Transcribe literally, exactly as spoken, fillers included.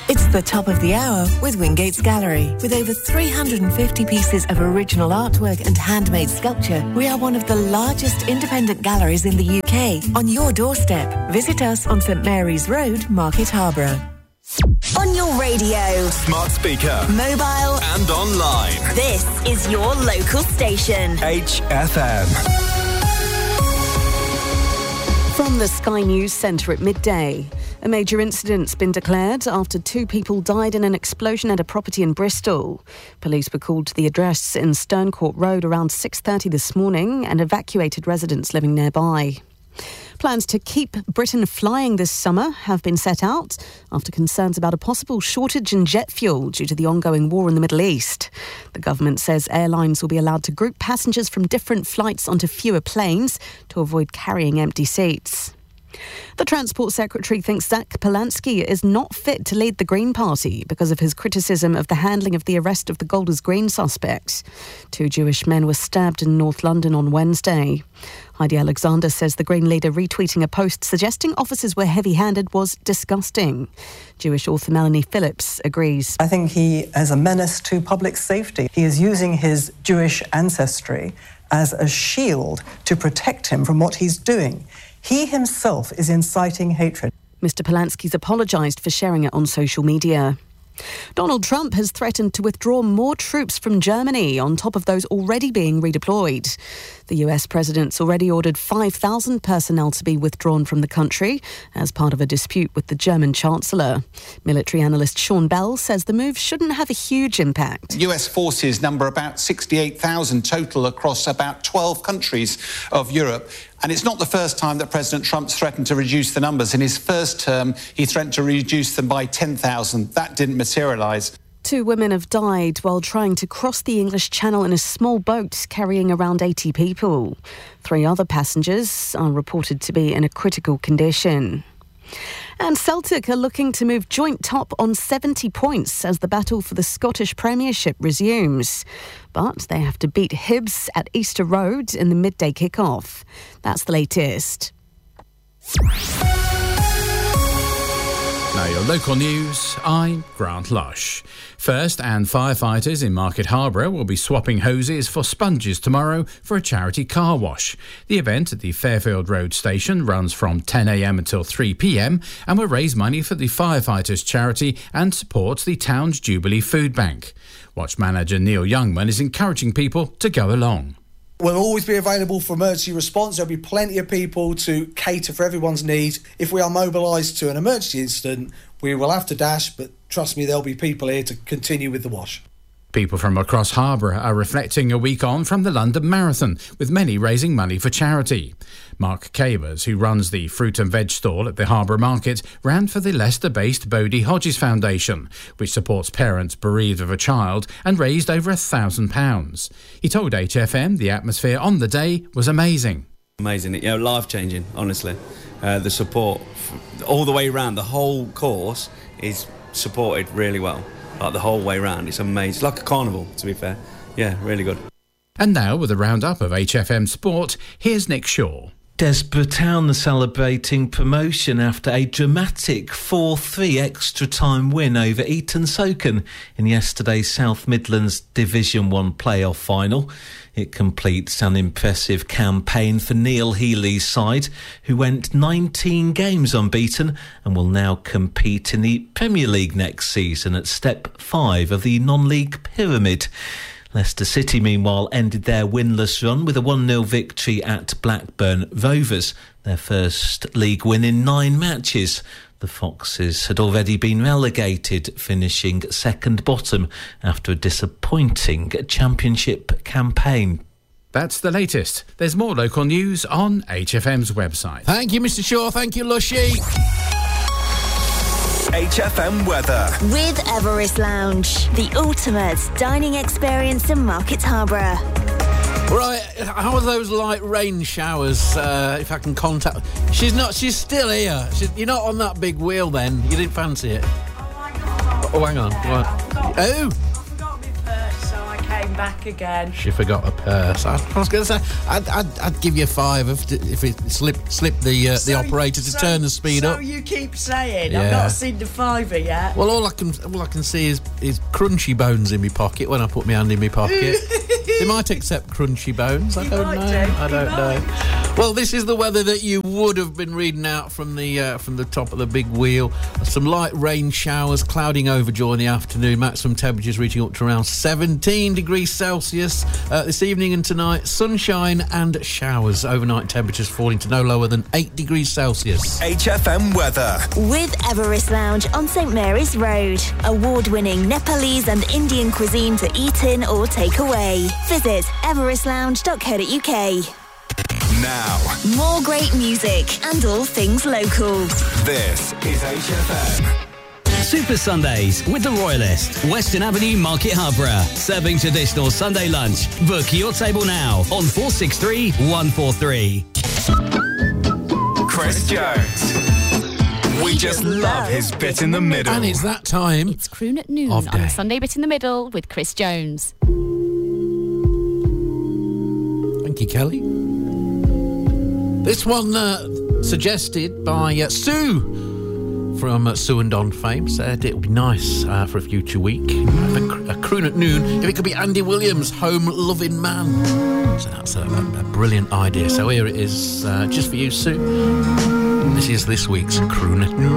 It's the top of the hour with Wingate's Gallery. With over three hundred fifty pieces of original artwork and handmade sculpture, we are one of the largest independent galleries in the U K. On your doorstep, visit us on St Mary's Road, Market Harborough. On your radio, smart speaker, mobile and online. This is your local station. H F M. From the Sky News Centre at midday. A major incident's been declared after two people died in an explosion at a property in Bristol. Police were called to the address in Sterncourt Road around six thirty this morning and evacuated residents living nearby. Plans to keep Britain flying this summer have been set out after concerns about a possible shortage in jet fuel due to the ongoing war in the Middle East. The government says airlines will be allowed to group passengers from different flights onto fewer planes to avoid carrying empty seats. The Transport Secretary thinks Zach Polanski is not fit to lead the Green Party because of his criticism of the handling of the arrest of the Golders Green suspects. Two Jewish men were stabbed in North London on Wednesday. Heidi Alexander says the Green leader retweeting a post suggesting officers were heavy-handed was disgusting. Jewish author Melanie Phillips agrees. I think he is a menace to public safety. He is using his Jewish ancestry as a shield to protect him from what he's doing. He himself is inciting hatred. Mister Polanski's apologised for sharing it on social media. Donald Trump has threatened to withdraw more troops from Germany on top of those already being redeployed. The U S president's already ordered five thousand personnel to be withdrawn from the country as part of a dispute with the German Chancellor. Military analyst Sean Bell says the move shouldn't have a huge impact. U S forces number about sixty-eight thousand total across about twelve countries of Europe. And it's not the first time that President Trump's threatened to reduce the numbers. In his first term, he threatened to reduce them by ten thousand. That didn't materialise. Two women have died while trying to cross the English Channel in a small boat carrying around eighty people. Three other passengers are reported to be in a critical condition. And Celtic are looking to move joint top on seventy points as the battle for the Scottish Premiership resumes. But they have to beat Hibs at Easter Road in the midday kick-off. That's the latest. Now your local news, I'm Grant Lush. First and firefighters in Market Harborough will be swapping hoses for sponges tomorrow for a charity car wash. The event at the Fairfield Road station runs from ten a m until three p m and will raise money for the firefighters charity and support the town's Jubilee Food Bank. Watch manager Neil Youngman is encouraging people to go along. We'll always be available for emergency response. There'll be plenty of people to cater for everyone's needs. If we are mobilised to an emergency incident, we will have to dash, but trust me, there'll be people here to continue with the wash. People from across Harborough are reflecting a week on from the London Marathon, with many raising money for charity. Mark Cabers, who runs the fruit and veg stall at the Harborough Market, ran for the Leicester-based Bodie Hodges Foundation, which supports parents bereaved of a child, and raised over a thousand pounds. He told H F M the atmosphere on the day was amazing. Amazing, you know, life-changing, honestly. Uh, the support all the way around, the whole course is supported really well. Like the whole way round, it's amazing. It's like a carnival, to be fair. Yeah, really good. And now, with a roundup of H F M Sport, here's Nick Shaw. Desborough Town are celebrating promotion after a dramatic four three extra-time win over Eton Soken in yesterday's South Midlands Division one playoff final. It completes an impressive campaign for Neil Healy's side, who went nineteen games unbeaten and will now compete in the Premier League next season at step five of the non-league pyramid. Leicester City, meanwhile, ended their winless run with a one nil victory at Blackburn Rovers, their first league win in nine matches. The Foxes had already been relegated, finishing second bottom after a disappointing championship campaign. That's the latest. There's more local news on H F M's website. Thank you, Mister Shaw. Thank you, Lushy. H F M weather. With Everest Lounge, the ultimate dining experience in Market Harborough. Right, how are those light rain showers, uh, if I can contact... She's not, she's still here. She's, you're not on that big wheel then. You didn't fancy it. Oh, hang on. Oh, hang on. Yeah, Right. I forgot, Oh! I forgot my purse, so I came back again. She forgot her purse. I, I was going to say, I'd, I'd, I'd give you five if, if it slipped slipped the uh, So- the operator to so- turn the speed so up. you keep saying. Yeah. I've not seen the fiver yet. Well, all I can all I can see is, is crunchy bones in my pocket when I put my hand in my pocket. They might accept crunchy bones. I He don't might know. do. I He don't might. know. Well, this is the weather that you would have been reading out from the uh, from the top of the big wheel. Some light rain showers clouding over during the afternoon. Maximum temperatures reaching up to around seventeen degrees Celsius uh, this evening and tonight. Sunshine and showers. Overnight temperatures falling to no lower than eight degrees Celsius. H F M weather. With Everest Lounge on St Mary's Road. Award-winning Nepalese and Indian cuisine to eat in or take away. Visit everest lounge dot co dot uk. Now, More great music and all things local. this is H F M. Super Sundays with the Royalist, Western Avenue, Market Harborough. Serving traditional Sunday lunch. Book your table now on four six three, one four three. Chris Jones. We just love his bit in the middle. And it's that time. It's Croon at Noon Of on day. the Sunday Bit in the Middle with Chris Jones. Thank you, Kelly. This one uh, suggested by uh, Sue from uh, Sue and Don fame. Said it would be nice uh, for a future week. A, a croon at noon. If it could be Andy Williams, Home Loving Man. So that's a, a, a brilliant idea. So here it is, uh, just for you, Sue. This is this week's Croon at Noon.